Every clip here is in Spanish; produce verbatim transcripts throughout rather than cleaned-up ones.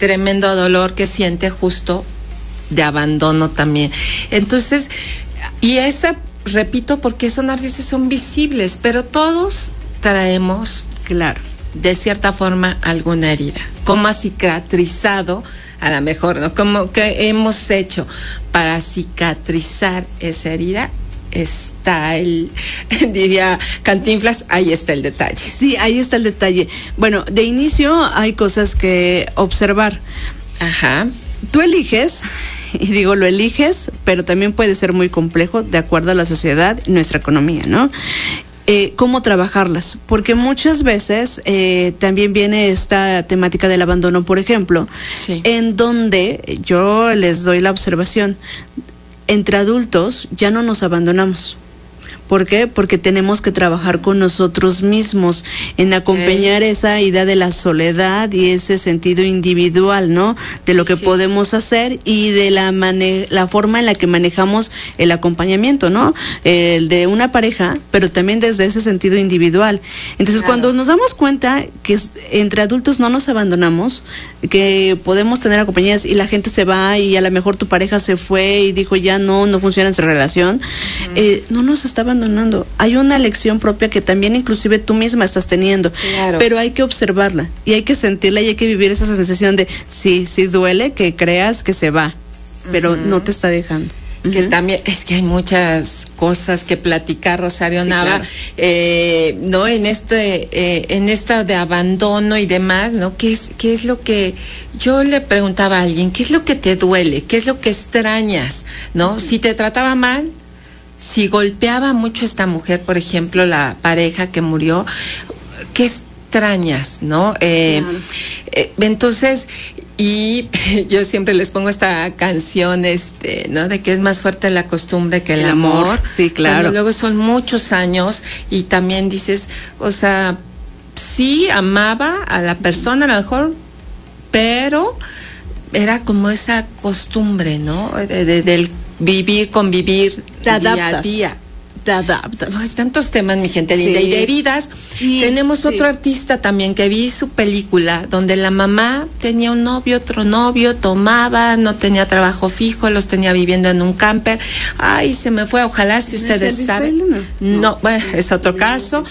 tremendo dolor que siente justo de abandono también. Entonces, y esa, repito, porque esos narcisistas son visibles, pero todos traemos, claro, de cierta forma alguna herida. ¿Cómo ha cicatrizado? A lo mejor, ¿no? ¿Cómo que hemos hecho para cicatrizar esa herida? Está el, diría Cantinflas, ahí está el detalle. Sí, ahí está el detalle. Bueno, de inicio hay cosas que observar. Ajá. Tú eliges, y digo lo eliges, pero también puede ser muy complejo de acuerdo a la sociedad y nuestra economía, ¿no? Eh, cómo trabajarlas, porque muchas veces eh, también viene esta temática del abandono, por ejemplo, sí. en donde yo les doy la observación, entre adultos ya no nos abandonamos. ¿Por qué? Porque tenemos que trabajar con nosotros mismos en acompañar eh. esa idea de la soledad y ese sentido individual, ¿no? De lo que sí. podemos hacer y de la mane- la forma en la que manejamos el acompañamiento, ¿no? El de una pareja, pero también desde ese sentido individual. Entonces, claro. cuando nos damos cuenta que entre adultos no nos abandonamos, que podemos tener acompañadas y la gente se va y a lo mejor tu pareja se fue y dijo ya no, no funciona nuestra relación, uh-huh. eh, no nos está abandonando. Hay una lección propia que también inclusive tú misma estás teniendo, claro. pero hay que observarla y hay que sentirla y hay que vivir esa sensación de sí, sí duele que creas que se va, pero uh-huh. no te está dejando. Que uh-huh. también es que hay muchas cosas que platicar, Rosario sí, Nava, claro. eh, no en este, eh, en esta de abandono y demás, ¿no? ¿Qué es, qué es lo que yo le preguntaba a alguien? ¿Qué es lo que te duele? ¿Qué es lo que extrañas? ¿No? Uh-huh. Si te trataba mal, si golpeaba mucho esta mujer, por ejemplo, la pareja que murió, ¿qué extrañas? ¿No? Eh, claro. eh, entonces. Y yo siempre les pongo esta canción, este, ¿no? De que es más fuerte la costumbre que el, el amor. amor. Sí, claro. Cuando luego son muchos años y también dices, o sea, sí amaba a la persona a lo mejor, pero era como esa costumbre, ¿no? De, de, del vivir, convivir te día adaptas. a día. Te adaptas. Hay tantos temas, mi gente linda. Sí. Y de heridas, sí, tenemos sí. otro artista también que vi su película, donde la mamá tenía un novio, otro novio, tomaba, no tenía trabajo fijo, los tenía viviendo en un camper. Ay, se me fue, ojalá si ustedes ¿Es saben. No, no, no bueno, es otro caso.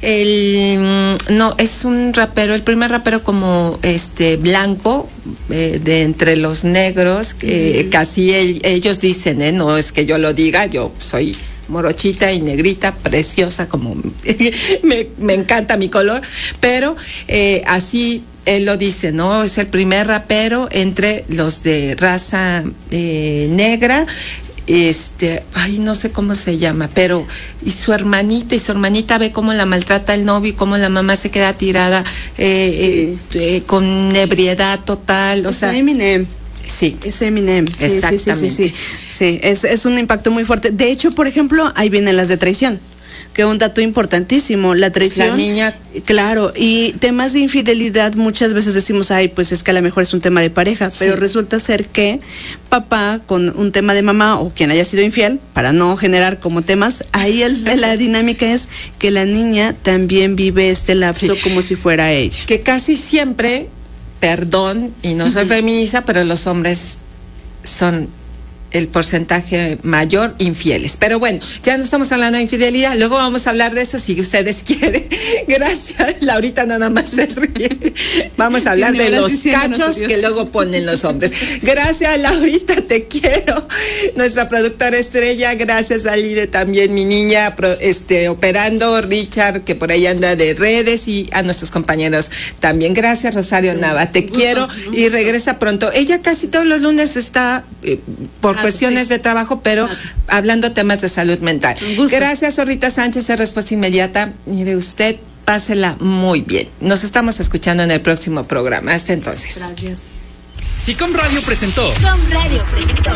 El, no, es un rapero, el primer rapero como este blanco, eh, de entre los negros, que mm. casi el, ellos dicen, eh, no es que yo lo diga, yo soy morochita y negrita, preciosa, como me, me encanta mi color, pero eh, así él lo dice, ¿no? Es el primer rapero entre los de raza eh, negra, este, ay, no sé cómo se llama, pero y su hermanita, y su hermanita ve cómo la maltrata el novio y cómo la mamá se queda tirada eh, sí. eh, eh, con ebriedad total, o es sea... Eminem. Sí, es Eminem. Sí, exactamente. Sí, sí, sí, sí. sí es, es un impacto muy fuerte. De hecho, por ejemplo, ahí vienen las de traición, que es un dato importantísimo. La traición. La niña. Claro, y temas de infidelidad muchas veces decimos, ay, pues es que a lo mejor es un tema de pareja, sí. pero resulta ser que papá con un tema de mamá o quien haya sido infiel, para no generar como temas, ahí el, la dinámica es que la niña también vive este lapso sí. como si fuera ella. Que casi siempre... Perdón, y no soy feminista, pero los hombres son el porcentaje mayor infieles. Pero bueno, ya no estamos hablando de infidelidad, luego vamos a hablar de eso si ustedes quieren. Gracias, Laurita nada más se ríe. Vamos a hablar de los cachos que luego ponen los hombres. Gracias, Laurita, te quiero. Nuestra productora estrella, gracias a Lide también, mi niña, este, operando, Richard, que por ahí anda de redes, y a nuestros compañeros también. Gracias, Rosario Nava, te quiero y regresa pronto. Ella casi todos los lunes está eh, por cuestiones sí. de trabajo, pero claro. hablando temas de salud mental. Gracias, Zorrita Sánchez, de Respuesta Inmediata. Mire usted, pásela muy bien. Nos estamos escuchando en el próximo programa. Hasta entonces. Gracias. SICOM Radio presentó. SICOM Radio presentó.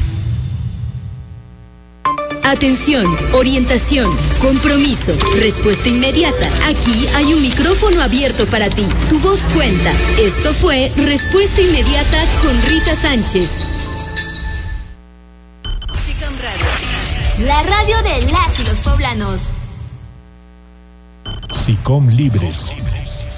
Atención, orientación, compromiso, respuesta inmediata. Aquí hay un micrófono abierto para ti. Tu voz cuenta. Esto fue Respuesta Inmediata con Rita Sánchez. SICOM Radio, la radio de las y los poblanos. SICOM Libres.